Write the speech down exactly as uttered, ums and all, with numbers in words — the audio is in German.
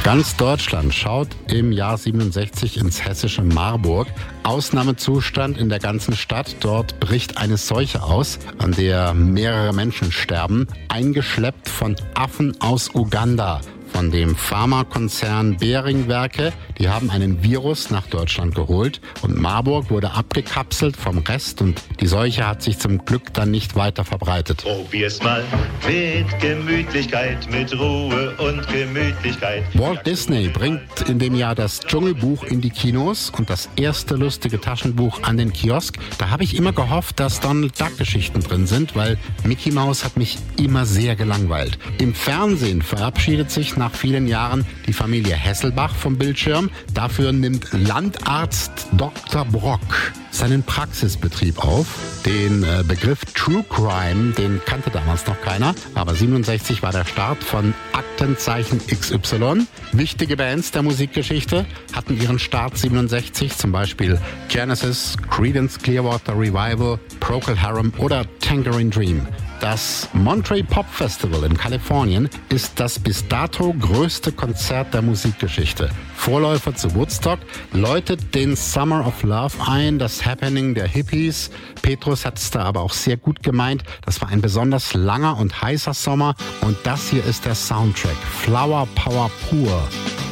Ganz Deutschland schaut im Jahr siebenundsechzig ins hessische Marburg. Ausnahmezustand in der ganzen Stadt. Dort bricht eine Seuche aus, an der mehrere Menschen sterben, eingeschleppt von Affen aus Uganda. Von dem Pharmakonzern Behring-Werke. Die haben einen Virus nach Deutschland geholt und Marburg wurde abgekapselt vom Rest und die Seuche hat sich zum Glück dann nicht weiter verbreitet. Probier's mal mit Gemütlichkeit, mit Ruhe und Gemütlichkeit. Walt Disney bringt in dem Jahr das Dschungelbuch in die Kinos und das erste lustige Taschenbuch an den Kiosk. Da habe ich immer gehofft, dass Donald Duck Geschichten drin sind, weil Mickey Mouse hat mich immer sehr gelangweilt. Im Fernsehen verabschiedet sich nach vielen Jahren die Familie Hesselbach vom Bildschirm. Dafür nimmt Landarzt Doktor Brock seinen Praxisbetrieb auf. Den äh, Begriff True Crime, den kannte damals noch keiner. Aber siebenundsechzig war der Start von Aktenzeichen X Y. Wichtige Bands der Musikgeschichte hatten ihren Start siebenundsechzig. Zum Beispiel Genesis, Creedence Clearwater Revival, Procol Harum oder Tangerine Dream. Das Monterey Pop Festival in Kalifornien ist das bis dato größte Konzert der Musikgeschichte. Vorläufer zu Woodstock, läutet den Summer of Love ein, das Happening der Hippies. Petrus hat es da aber auch sehr gut gemeint. Das war ein besonders langer und heißer Sommer und das hier ist der Soundtrack. Flower Power pur.